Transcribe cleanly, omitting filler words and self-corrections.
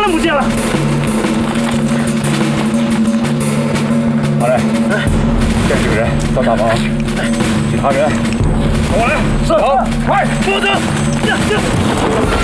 人不见了。 好嘞，这几个人到大房，其他人跟我来。是，好，快，坐着。